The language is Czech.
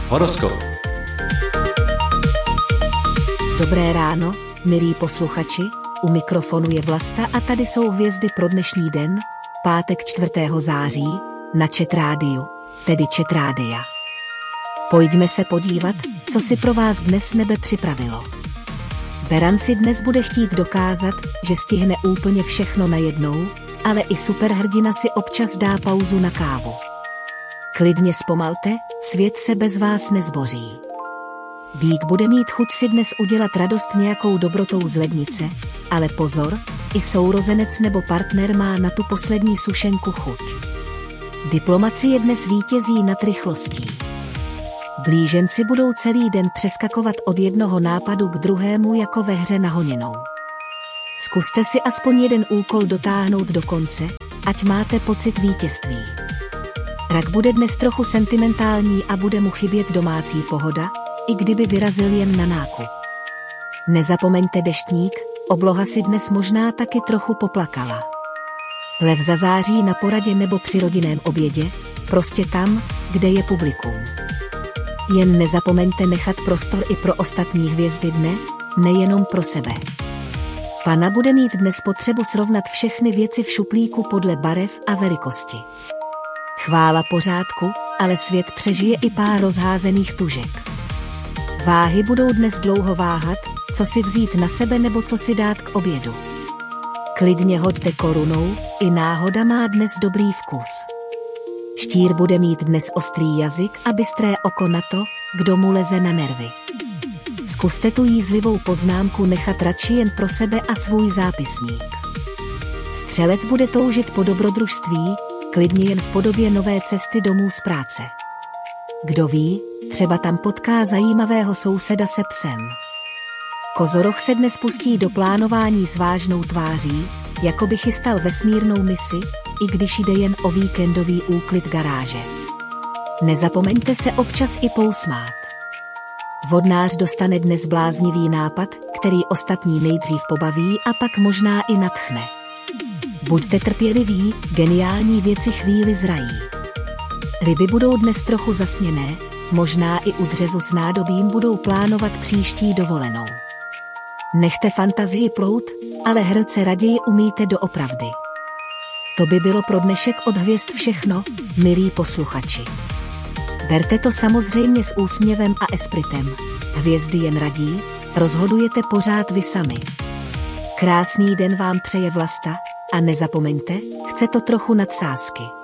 Horoskop. Dobré ráno, milí posluchači, u mikrofonu je Vlasta a tady jsou hvězdy pro dnešní den, pátek 4. září, na Chat Rádiu, tedy Chat Rádia. Pojďme se podívat, co si pro vás dnes nebe připravilo. Beran si dnes bude chtít dokázat, že stihne úplně všechno najednou, ale i superhrdina si občas dá pauzu na kávu. Klidně zpomalte, svět se bez vás nezboří. Vík bude mít chuť si dnes udělat radost nějakou dobrotou z lednice, ale pozor, i sourozenec nebo partner má na tu poslední sušenku chuť. Diplomacie dnes vítězí nad rychlostí. Blíženci budou celý den přeskakovat od jednoho nápadu k druhému jako ve hře na honěnou. Zkuste si aspoň jeden úkol dotáhnout do konce, ať máte pocit vítězství. Rak bude dnes trochu sentimentální a bude mu chybět domácí pohoda, i kdyby vyrazil jen na nákup. Nezapomeňte deštník, obloha si dnes možná taky trochu poplakala. Lev zazáří na poradě nebo při rodinném obědě, prostě tam, kde je publikum. Jen nezapomeňte nechat prostor i pro ostatní hvězdy dne, nejenom pro sebe. Pana bude mít dnes potřebu srovnat všechny věci v šuplíku podle barev a velikosti. Chvála pořádku, ale svět přežije i pár rozházených tužek. Váhy budou dnes dlouho váhat, co si vzít na sebe nebo co si dát k obědu. Klidně hoďte korunou, i náhoda má dnes dobrý vkus. Štír bude mít dnes ostrý jazyk a bystré oko na to, kdo mu leze na nervy. Zkuste tu jízlivou poznámku nechat radši jen pro sebe a svůj zápisník. Střelec bude toužit po dobrodružství, klidně jen v podobě nové cesty domů z práce. Kdo ví, třeba tam potká zajímavého souseda se psem. Kozoroch se dnes pustí do plánování s vážnou tváří, jako by chystal vesmírnou misi, i když jde jen o víkendový úklid garáže. Nezapomeňte se občas i pousmát. Vodnář dostane dnes bláznivý nápad, který ostatní nejdřív pobaví a pak možná i nadchne. Buďte trpěliví, geniální věci chvíli zrají. Ryby budou dnes trochu zasněné, možná i u dřezu s nádobím budou plánovat příští dovolenou. Nechte fantazii plout, ale hrnout se raději umíte doopravdy. To by bylo pro dnešek od hvězd všechno, milí posluchači. Berte to samozřejmě s úsměvem a espritem. Hvězdy jen radí, rozhodujete pořád vy sami. Krásný den vám přeje Vlasta a nezapomeňte, chce to trochu nadsázky.